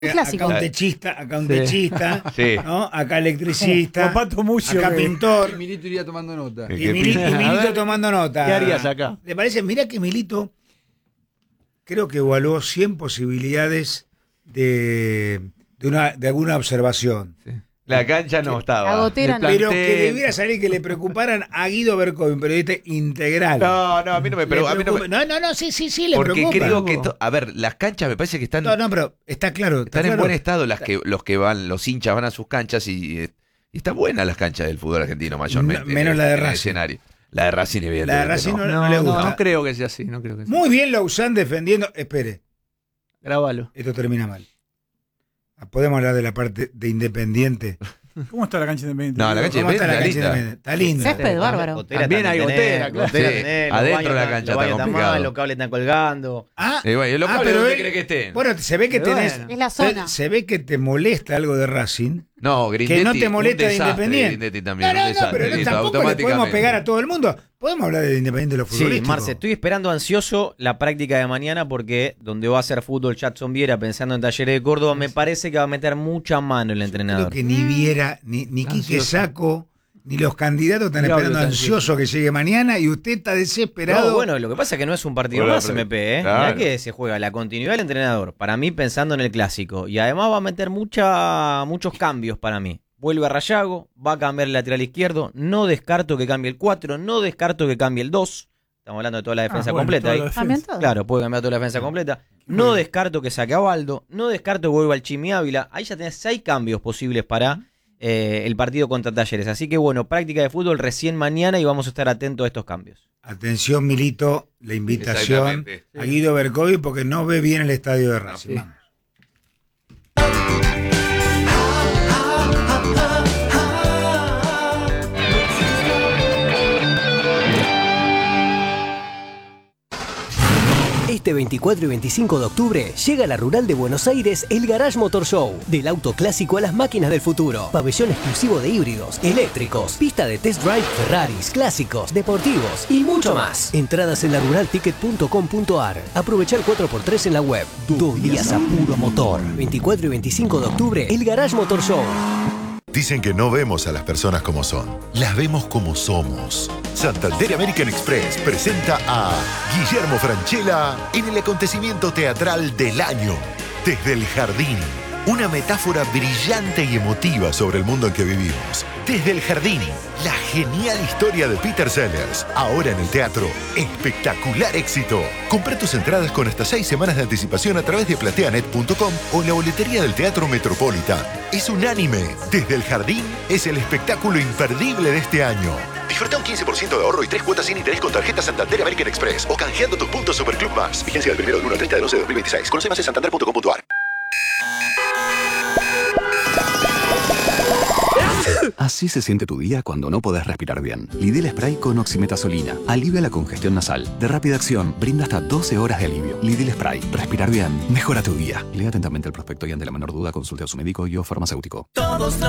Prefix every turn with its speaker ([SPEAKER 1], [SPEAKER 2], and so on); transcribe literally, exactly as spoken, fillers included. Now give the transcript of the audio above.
[SPEAKER 1] Clásico.
[SPEAKER 2] Acá un techista, acá un techista,
[SPEAKER 3] Sí.
[SPEAKER 2] ¿no? Acá electricista,
[SPEAKER 4] Juan Pato Mucio,
[SPEAKER 2] acá
[SPEAKER 4] que-
[SPEAKER 2] pintor.
[SPEAKER 5] Y Milito iría tomando nota.
[SPEAKER 3] ¿Qué-
[SPEAKER 2] Y,
[SPEAKER 3] qué
[SPEAKER 2] Milito,
[SPEAKER 3] pinta?
[SPEAKER 2] y Milito
[SPEAKER 4] A ver,
[SPEAKER 2] tomando nota.
[SPEAKER 4] ¿qué harías acá?
[SPEAKER 2] ¿Le parece? Mira que Milito creo que evaluó cien posibilidades de, de, una, de alguna observación.
[SPEAKER 3] La cancha no estaba.
[SPEAKER 1] La gotera
[SPEAKER 3] El
[SPEAKER 1] no.
[SPEAKER 2] Pero
[SPEAKER 3] plantel-
[SPEAKER 2] que debiera salir que le preocuparan a Guido Berkovin, periodista integral.
[SPEAKER 3] No, no, a mí no me
[SPEAKER 2] Le
[SPEAKER 3] preocupa. A mí no,
[SPEAKER 2] preocupa-
[SPEAKER 3] me-
[SPEAKER 2] no, no, no, sí, sí, sí, le
[SPEAKER 3] porque
[SPEAKER 2] preocupa.
[SPEAKER 3] creo que. to- A ver, las canchas me parece que están.
[SPEAKER 2] No, no, pero está claro. Está
[SPEAKER 3] Están en
[SPEAKER 2] claro.
[SPEAKER 3] buen estado las que los que van, los hinchas van a sus canchas y, eh, y están buenas las canchas del fútbol argentino mayormente.
[SPEAKER 2] No, menos la de
[SPEAKER 3] en el
[SPEAKER 2] Racing.
[SPEAKER 3] escenario. La de Racing, evidentemente.
[SPEAKER 2] La de Racing no,
[SPEAKER 4] No,
[SPEAKER 2] no le
[SPEAKER 4] no,
[SPEAKER 2] gusta.
[SPEAKER 4] no creo que sea así, no creo que sea.
[SPEAKER 2] Muy bien Lausanne defendiendo. Espere,
[SPEAKER 4] Grabalo.
[SPEAKER 2] esto termina mal. Podemos hablar de la parte de Independiente.
[SPEAKER 4] ¿Cómo está la cancha de Independiente?
[SPEAKER 3] No, la cancha de
[SPEAKER 2] ¿Cómo está la cancha de
[SPEAKER 3] linda.
[SPEAKER 2] Independiente? Está linda.
[SPEAKER 1] Césped bárbaro.
[SPEAKER 6] Gotera
[SPEAKER 4] También hay
[SPEAKER 6] tenés,
[SPEAKER 4] gotera, claro.
[SPEAKER 6] gotera
[SPEAKER 3] Sí,
[SPEAKER 6] tenés, los
[SPEAKER 3] adentro
[SPEAKER 6] baños
[SPEAKER 3] la
[SPEAKER 6] están-
[SPEAKER 3] cancha
[SPEAKER 6] los
[SPEAKER 3] está
[SPEAKER 6] baños están
[SPEAKER 3] complicado.
[SPEAKER 6] mal, los cables están colgando.
[SPEAKER 2] Ah,
[SPEAKER 3] Eh, bueno, ¿y los
[SPEAKER 2] ah,
[SPEAKER 3] cables
[SPEAKER 2] pero
[SPEAKER 3] dónde
[SPEAKER 2] él-
[SPEAKER 3] cree que estén?
[SPEAKER 2] Bueno, se ve que
[SPEAKER 4] Pero
[SPEAKER 2] tenés.
[SPEAKER 4] bueno.
[SPEAKER 1] Es la zona.
[SPEAKER 2] Se, se ve que te molesta algo de Racing.
[SPEAKER 3] No, Grindetti,
[SPEAKER 2] Que no te molesta
[SPEAKER 3] un
[SPEAKER 2] de
[SPEAKER 3] desastre,
[SPEAKER 2] Independiente.
[SPEAKER 3] Grindetti también,
[SPEAKER 2] No, no,
[SPEAKER 3] un
[SPEAKER 2] no,
[SPEAKER 3] desastre,
[SPEAKER 2] pero no,
[SPEAKER 3] listo,
[SPEAKER 2] tampoco le podemos
[SPEAKER 3] automáticamente.
[SPEAKER 2] pegar a todo el mundo. Podemos hablar de Independiente de los
[SPEAKER 6] Sí,
[SPEAKER 2] futbolísticos.
[SPEAKER 6] Marce, estoy esperando ansioso la práctica de mañana porque donde va a hacer fútbol Jadson Viera pensando en Talleres de Córdoba, me parece que va a meter mucha mano el
[SPEAKER 2] Creo
[SPEAKER 6] entrenador.
[SPEAKER 2] que ni Viera, ni, ni Quique
[SPEAKER 4] Ansioso.
[SPEAKER 2] Saco, ni los candidatos están
[SPEAKER 4] Claudio
[SPEAKER 2] esperando
[SPEAKER 4] está
[SPEAKER 2] ansioso que llegue mañana y usted está desesperado.
[SPEAKER 6] No, bueno, lo que pasa es que no es un partido
[SPEAKER 3] Bueno,
[SPEAKER 6] más
[SPEAKER 3] pero-
[SPEAKER 6] M P, ¿eh?
[SPEAKER 3] claro.
[SPEAKER 6] Mirá que se juega la continuidad del entrenador, para mí pensando en el clásico, y además va a meter mucha, muchos cambios para mí. Vuelve a Rayago, va a cambiar el lateral izquierdo, no descarto que cambie el cuatro, no descarto que cambie el dos, estamos hablando de toda la defensa
[SPEAKER 4] Ah, bueno,
[SPEAKER 6] completa
[SPEAKER 4] toda
[SPEAKER 6] ahí.
[SPEAKER 4] la defensa.
[SPEAKER 1] También todo.
[SPEAKER 6] Claro, puede cambiar toda la defensa completa. No descarto que saque a Baldo, no descarto que vuelva al Chimi Ávila. Ahí ya tenés seis cambios posibles para eh, el partido contra Talleres. Así que bueno, práctica de fútbol recién mañana y vamos a estar atentos a estos cambios.
[SPEAKER 2] Atención, Milito, la invitación
[SPEAKER 3] Exactamente.
[SPEAKER 2] a Guido Berkovin porque no ve bien el estadio de Racing.
[SPEAKER 4] Sí.
[SPEAKER 2] Vamos.
[SPEAKER 7] Este veinticuatro y veinticinco de octubre llega a la Rural de Buenos Aires el Garage Motor Show. Del auto clásico a las máquinas del futuro. Pabellón exclusivo de híbridos, eléctricos, pista de test drive, Ferraris, clásicos, deportivos y mucho más. Entradas en la rural ticket punto com punto ar. Aprovechar cuatro por tres en la web. Dos días a puro motor. veinticuatro y veinticinco de octubre, el Garage Motor Show.
[SPEAKER 8] Dicen que no vemos a las personas como son, las vemos como somos. Santander American Express presenta a Guillermo Francella en el acontecimiento teatral del año, Desde el Jardín. Una metáfora brillante y emotiva sobre el mundo en que vivimos. Desde el Jardín, la genial historia de Peter Sellers. Ahora en el teatro, espectacular éxito. Comprá tus entradas con hasta seis semanas de anticipación a través de plateanet punto com o en la boletería del Teatro Metropolitan. Es unánime. Desde el Jardín es el espectáculo imperdible de este año. Disfruta un quince por ciento de ahorro y tres cuotas sin interés con tarjeta Santander American Express o canjeando tus puntos Superclub Más. Vigencia del primero del uno al treinta de doce de dos mil veintiséis. Conoce más en santander punto com punto ar.
[SPEAKER 9] Así se siente tu día cuando no podés respirar bien. Lidl Spray con oximetazolina. Alivia la congestión nasal. De rápida acción, brinda hasta doce horas de alivio. Lidl Spray. Respirar bien. Mejora tu día. Lea atentamente el prospecto y ante la menor duda consulte a su médico y o farmacéutico.
[SPEAKER 10] Todos los